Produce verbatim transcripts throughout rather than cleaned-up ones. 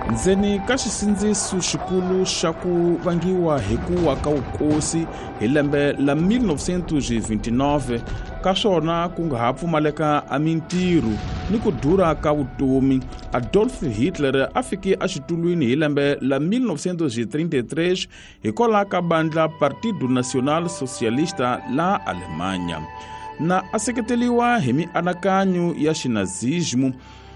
Ndzeni ka xisindziso xikulu xa ku vangiwa hi ku wa ka vukosi hi lembe la mille neuf cent vingt-neuf ka swona ku nga ha pfumaleka a mintirho ni ku durha ka vutomi, Adolf Hitler a fike exitulwini hi lembe la mille neuf cent trinta-três hikwalaho ka bandla Partido Nacional Socialista la Alemanya, na a seketeliwa hi mianakanyo ya xinazismo.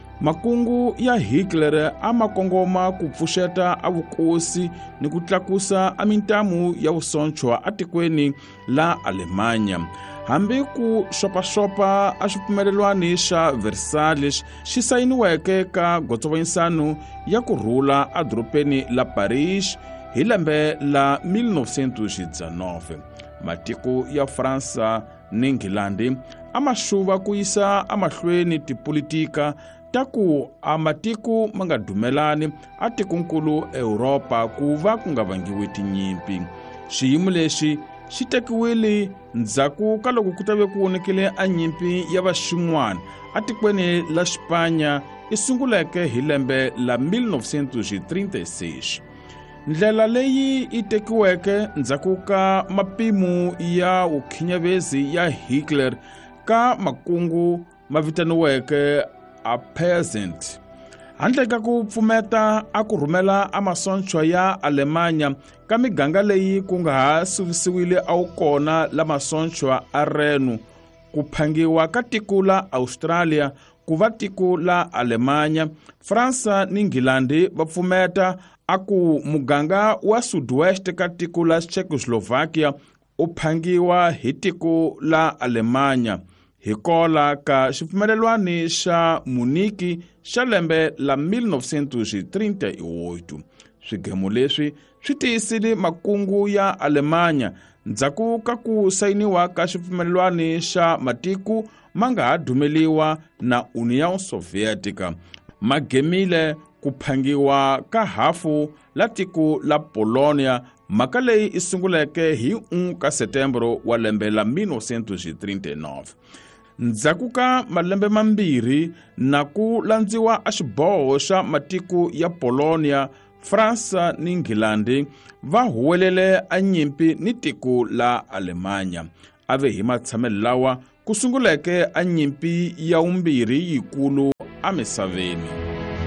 Makungu ya Hitler a makongoma ku pfuxeta a vukosi ni ku tlakusa a mintamu ya vusonchwa atikweni la Alemanya. Hambi ku xopaxopa a xipfumelelwani xa Versailles xi sayiniweke ka gotsovanyisano ya ku rhula a doropeni la Paris hi lembe la mille neuf cent dix-neuf. Matiko ya Fransa ni Ngilandi a ma xuva ku yisa amahlweni tipolitika ta ku a matiko ma nga dumelani a tikonkulu Europa ku va ku nga vangiwi tinyimpi. Xiyimo lexi xi tekiwile ndzhaku ka loko ku tave ku vonekele a nyimpi ya vaxin'wana a tikweni la Xipanya i sunguleke hi lembe la mille neuf cent trinta-seis. Ndlela leyi i tekiweke ndzhaku ka mapimu ya ukhinyavezi ya Hitler ka makungu ma vitaniweke a peasant. Handle ka ku pfumeta a ku rhumela a masonchwa ya Alemanya ka miganga leyi ku nga ha suvisiwile a wu kona la masonchwa a Renu, ku phangiwa ka tiko la Australia ku va tiko la Alemanya, Fransa ni Ngilandi va pfumeta a ku muganga wa Sudwest ka tiko la Czechoslovakia u phangiwa hi tiko la Alemanya hi kola ka xipfumelelwani xa Munich xa lembe la mille neuf cent trinta-ocho. Swigemo leswi swi tiyisile makungu ya Alemanya ndzhaku ka ku sayiniwa ka xipfumelelwani xa matiko ma nga ha dumeliwa na Union Sovietica. Ma gemile ku phangiwa ka hafu la tiko la Polonia, mhaka leyi i sunguleke hi n'we ka Setembro wa lembe la mille neuf cent trinta-nove. Ndzhaku ka malembe mambirhi na ku landziwa a xiboho xa matiko ya Polonia, Fransa ni Ngilandi va huwelele a nyimpi ni tiko la Alemanya. Ave hi matshamelo lawa ku sunguleke a nyimpi ya vumbirhi yikulu a misaveni.